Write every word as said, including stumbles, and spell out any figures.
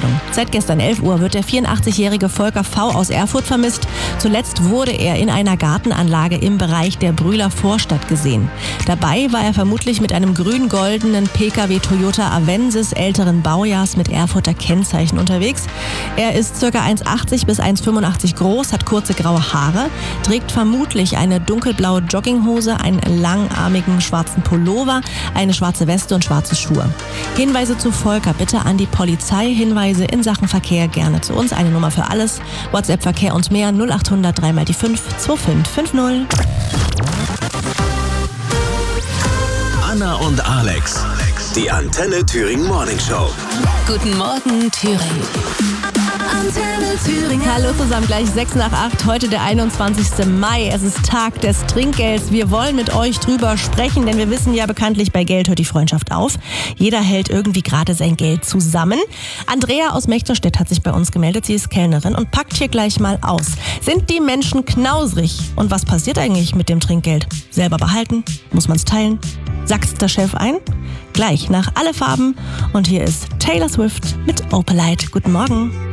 Meldung. Seit gestern elf Uhr wird der vierundachtzigjährige Volker V. aus Erfurt vermisst. Zuletzt wurde er in einer Gartenanlage im Bereich der Brühler Vorstadt gesehen. Dabei war er vermutlich mit einem grün-goldenen Pkw Toyota Avensis älteren Baujahrs mit Erfurter Kennzeichen unterwegs. Er ist ca. eins Komma achtzig bis eins Komma fünfundachtzig groß, hat kurze graue Haare, trägt vermutlich eine dunkelblaue Jogginghose, einen langarmigen schwarzen Pullover, eine schwarze Weste und schwarze Schuhe. Hinweise zu Volker bitte an die Polizei. Hinweise in Sachen Verkehr gerne zu uns. Eine Nummer für alles. WhatsApp Verkehr und mehr null acht hundert drei mal die fünf zwei fünf fünf null. Anna und Alex, die Antenne Thüringen Morning Show. Guten Morgen, Thüringen. Antenne Thüringen. Hallo zusammen, gleich sechs nach acht, heute der einundzwanzigste Mai. Es ist Tag des Trinkgelds. Wir wollen mit euch drüber sprechen, denn wir wissen ja bekanntlich, bei Geld hört die Freundschaft auf. Jeder hält irgendwie gerade sein Geld zusammen. Andrea aus Mechterstedt hat sich bei uns gemeldet. Sie ist Kellnerin und packt hier gleich mal aus. Sind die Menschen knausrig? Und was passiert eigentlich mit dem Trinkgeld? Selber behalten? Muss man es teilen? Sackt's der Chef ein? Gleich nach Alle Farben. Und hier ist Taylor Swift mit Opalite. Guten Morgen.